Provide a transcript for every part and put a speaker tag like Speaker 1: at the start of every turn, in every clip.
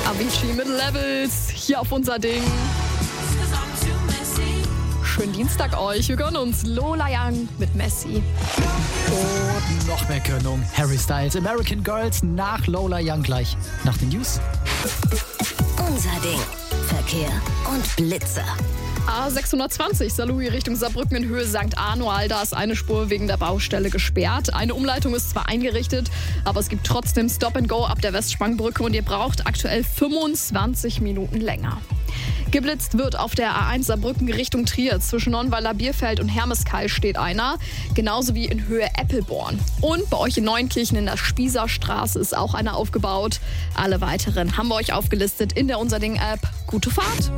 Speaker 1: Avicii mit Levels hier auf unser Ding. Schönen Dienstag euch. Wir gönnen uns Lola Young mit Messi.
Speaker 2: Und noch mehr Gönnung. Harry Styles, American Girls nach Lola Young gleich. Nach den News.
Speaker 3: Unser Ding. Verkehr und Blitzer.
Speaker 1: A620 Saarlouis Richtung Saarbrücken in Höhe St. Arnold. Da ist eine Spur wegen der Baustelle gesperrt. Eine Umleitung ist zwar eingerichtet, aber es gibt trotzdem Stop and Go ab der Westspangbrücke und ihr braucht aktuell 25 Minuten länger. Geblitzt wird auf der A1 Saarbrücken Richtung Trier. Zwischen Nonnweiler Bierfeld und Hermeskeil steht einer. Genauso wie in Höhe Eppelborn. Und bei euch in Neunkirchen in der Spießerstraße ist auch einer aufgebaut. Alle weiteren haben wir euch aufgelistet in der Unser Ding-App. Gute Fahrt!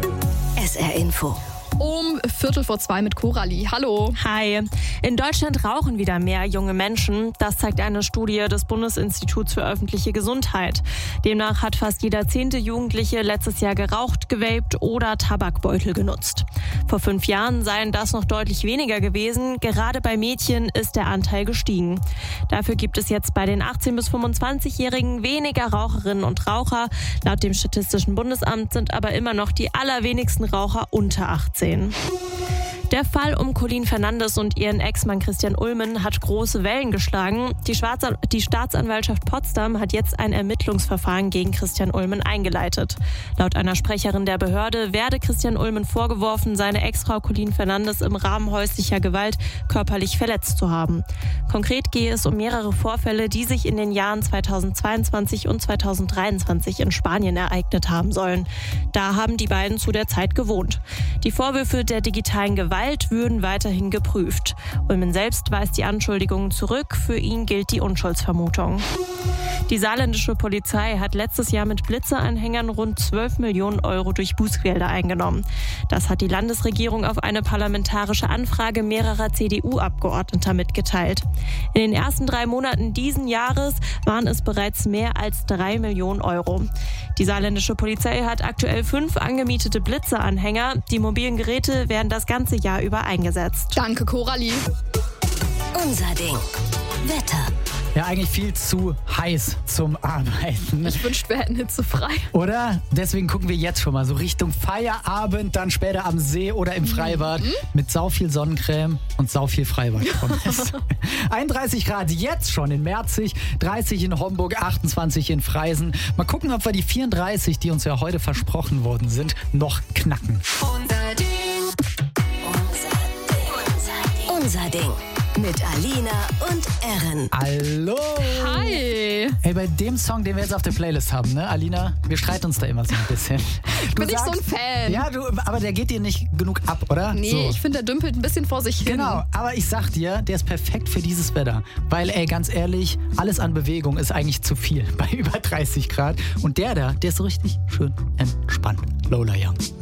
Speaker 3: SR Info.
Speaker 1: Um 2:45 mit Coralie. Hallo.
Speaker 4: Hi. In Deutschland rauchen wieder mehr junge Menschen. Das zeigt eine Studie des Bundesinstituts für öffentliche Gesundheit. Demnach hat fast jeder 10. Jugendliche letztes Jahr geraucht, gevaped oder Tabakbeutel genutzt. Vor 5 Jahren seien das noch deutlich weniger gewesen. Gerade bei Mädchen ist der Anteil gestiegen. Dafür gibt es jetzt bei den 18- bis 25-Jährigen weniger Raucherinnen und Raucher. Laut dem Statistischen Bundesamt sind aber immer noch die allerwenigsten Raucher unter 18. Der Fall um Colleen Fernandes und ihren Ex-Mann Christian Ulmen hat große Wellen geschlagen. Die Staatsanwaltschaft Potsdam hat jetzt ein Ermittlungsverfahren gegen Christian Ulmen eingeleitet. Laut einer Sprecherin der Behörde werde Christian Ulmen vorgeworfen, seine Ex-Frau Colleen Fernandes im Rahmen häuslicher Gewalt körperlich verletzt zu haben. Konkret gehe es um mehrere Vorfälle, die sich in den Jahren 2022 und 2023 in Spanien ereignet haben sollen. Da haben die beiden zu der Zeit gewohnt. Die Vorwürfe der digitalen Gewalt würden weiterhin geprüft. Ulmen selbst weist die Anschuldigungen zurück. Für ihn gilt die Unschuldsvermutung. Die saarländische Polizei hat letztes Jahr mit Blitzeranhängern rund 12 Millionen Euro durch Bußgelder eingenommen. Das hat die Landesregierung auf eine parlamentarische Anfrage mehrerer CDU-Abgeordneter mitgeteilt. In den ersten 3 Monaten diesen Jahres waren es bereits mehr als 3 Millionen Euro. Die saarländische Polizei hat aktuell 5 angemietete Blitzeranhänger. Die mobilen Geräte werden das ganze Jahr über eingesetzt.
Speaker 1: Danke, Coralie.
Speaker 3: Unser Ding. Wetter.
Speaker 2: Ja, eigentlich viel zu heiß zum Arbeiten.
Speaker 1: Ich wünschte, wir hätten hitzefrei.
Speaker 2: Oder? Deswegen gucken wir jetzt schon mal so Richtung Feierabend, dann später am See oder im Freibad mit sau viel Sonnencreme und sau viel Freibad-Pommes. 31 Grad jetzt schon in Merzig, 30 in Homburg, 28 in Freisen. Mal gucken, ob wir die 34, die uns ja heute versprochen worden sind, noch knacken.
Speaker 3: Unser Ding. Unser Ding. Mit Alina und Erin.
Speaker 2: Hallo!
Speaker 1: Hi!
Speaker 2: Hey, bei dem Song, den wir jetzt auf der Playlist haben, ne, Alina, wir streiten uns da immer so ein bisschen.
Speaker 1: Bin ich so ein Fan.
Speaker 2: Ja, aber der geht dir nicht genug ab, oder?
Speaker 1: Nee,
Speaker 2: so.
Speaker 1: ich finde, der dümpelt ein bisschen vor sich hin.
Speaker 2: Genau, aber ich sag dir, der ist perfekt für dieses Wetter. Weil, ey, ganz ehrlich, alles an Bewegung ist eigentlich zu viel bei über 30 Grad. Und der ist so richtig schön entspannt. Lola Young.